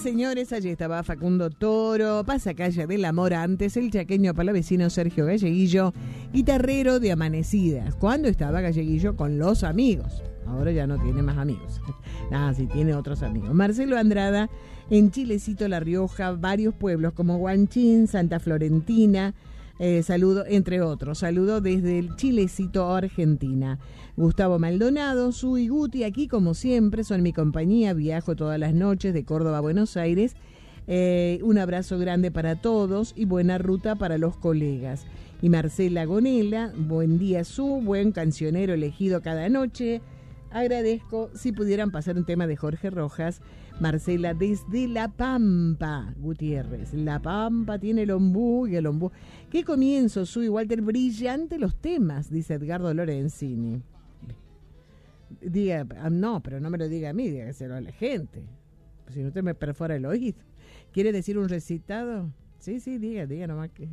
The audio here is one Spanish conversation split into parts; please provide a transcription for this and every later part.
señores, allí estaba Facundo Toro, pasacalle del amor antes, el chaqueño palavecino Sergio Galleguillo, guitarrero de Amanecidas, cuando estaba Galleguillo con los amigos. Ahora ya no tiene más amigos. Nada, sí tiene otros amigos. Marcelo Andrada, en Chilecito, La Rioja, varios pueblos como Huanchín, Santa Florentina, saludo, entre otros. Saludo desde el Chilecito, Argentina. Gustavo Maldonado, Su y Guti, aquí como siempre, son mi compañía. Viajo todas las noches de Córdoba a Buenos Aires. Un abrazo grande para todos y buena ruta para los colegas. Y Marcela Gonela, buen día Su, buen cancionero elegido cada noche. Agradezco si pudieran pasar un tema de Jorge Rojas. Marcela desde La Pampa, Gutiérrez. La Pampa tiene el ombú y el ombú. ¿Qué comienzo, Su y Walter? Brillante los temas, dice Edgardo Lorenzini. Diga, no, pero no me lo diga a mí, dígaselo a la gente. Si no, usted me perfora el oído. ¿Quiere decir un recitado? Sí, diga nomás que...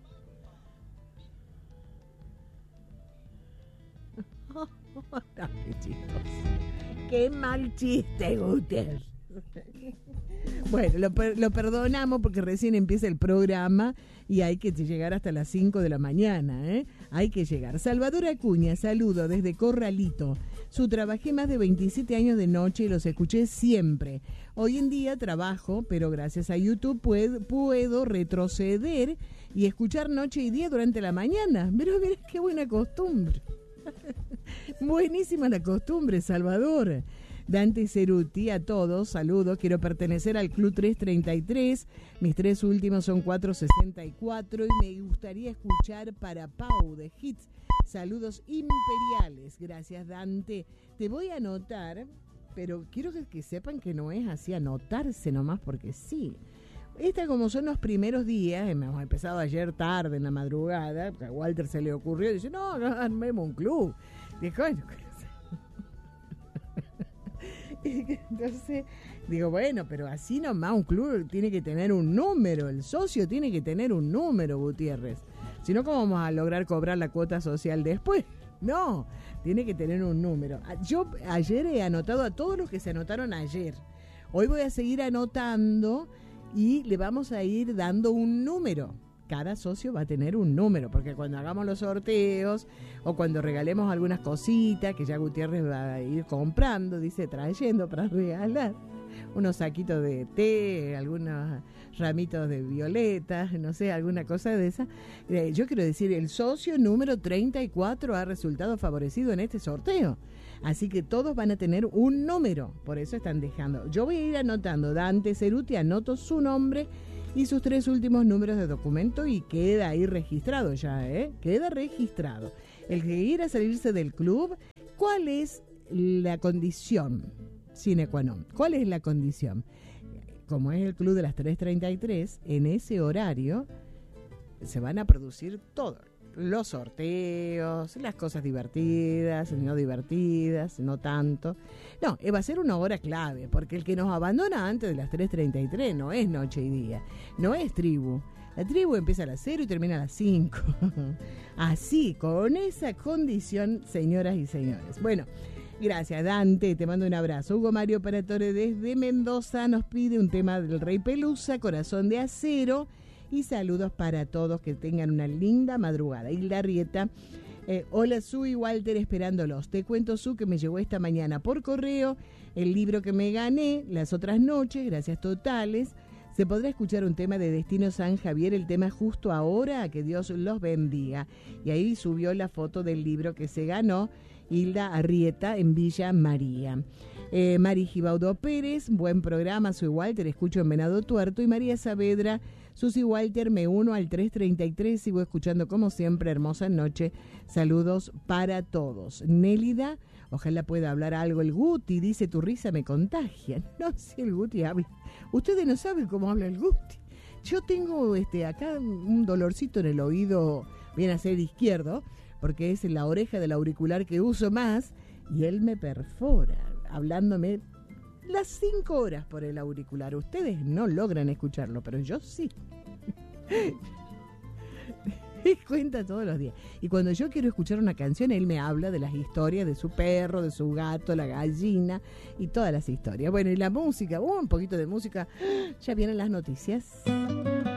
Qué chistoso. Qué mal chiste, Gutiérrez. Bueno, lo perdonamos porque recién empieza el programa y hay que llegar hasta las 5 de la mañana, ¿eh? Hay que llegar. Salvador Acuña, saludo desde Corralito. Trabajé más de 27 años de noche y los escuché siempre. Hoy en día trabajo, pero gracias a YouTube puedo retroceder y escuchar noche y día durante la mañana. Pero mira qué buena costumbre. Buenísima la costumbre, Salvador. Dante Ceruti, a todos, saludos. Quiero pertenecer al Club 333. Mis 3 últimos son 464 y me gustaría escuchar para Pau de Hits. Saludos imperiales. Gracias, Dante. Te voy a anotar, pero quiero que sepan que no es así anotarse nomás porque sí. Como son los primeros días, hemos empezado ayer tarde en la madrugada, a Walter se le ocurrió y dice, no, armemos un club. Dijo, bueno, entonces digo, bueno, pero así nomás un club tiene que tener un número, el socio tiene que tener un número, Gutiérrez. Si no, ¿cómo vamos a lograr cobrar la cuota social después? No, tiene que tener un número. Yo ayer he anotado a todos los que se anotaron ayer. Hoy voy a seguir anotando y le vamos a ir dando un número. Cada socio va a tener un número, porque cuando hagamos los sorteos o cuando regalemos algunas cositas, que ya Gutiérrez va a ir comprando, dice, trayendo para regalar, unos saquitos de té, algunos ramitos de violetas, no sé, alguna cosa de esa. Yo quiero decir, el socio número 34 ha resultado favorecido en este sorteo. Así que todos van a tener un número, por eso están dejando. Yo voy a ir anotando, Dante Ceruti, anoto su nombre y sus 3 últimos números de documento y queda ahí registrado ya, ¿eh? Queda registrado. El que quiera salirse del club, ¿cuál es la condición sine qua non? ¿Cuál es la condición? Como es el club de las 3:33, en ese horario se van a producir todo. Los sorteos, las cosas divertidas, no divertidas, no tanto. No, va a ser una hora clave, porque el que nos abandona antes de las 3:33 no es noche y día, no es tribu. La tribu empieza a las 0 y termina a las 5. Así, con esa condición, señoras y señores. Bueno, gracias, Dante, te mando un abrazo. Hugo Mario Paratore desde Mendoza nos pide un tema del Rey Pelusa, Corazón de Acero. Y saludos para todos, que tengan una linda madrugada. Hilda Rieta, hola Su y Walter, esperándolos. Te cuento, Su, que me llegó esta mañana por correo el libro que me gané las otras noches, gracias totales. Se podrá escuchar un tema de Destino San Javier, el tema Justo Ahora, que Dios los bendiga. Y ahí subió la foto del libro que se ganó Hilda Arrieta en Villa María. Mari Gibaudo Pérez, buen programa, Soy Walter, escucho en Venado Tuerto. Y María Saavedra, Susi Walter, me uno al 333, sigo escuchando como siempre, hermosa noche, saludos para todos. Nélida, ojalá pueda hablar algo el Guti, dice, tu risa me contagia. No, si el Guti habla, ustedes no saben cómo habla el Guti. Yo tengo acá un dolorcito en el oído, viene a ser izquierdo, porque es la oreja del auricular que uso más, y él me perfora, hablándome las 5 horas por el auricular. Ustedes no logran escucharlo, pero yo sí. Cuenta todos los días. Y cuando yo quiero escuchar una canción, él me habla de las historias de su perro, de su gato, la gallina y todas las historias. Bueno, y la música, un poquito de música. Ya vienen las noticias.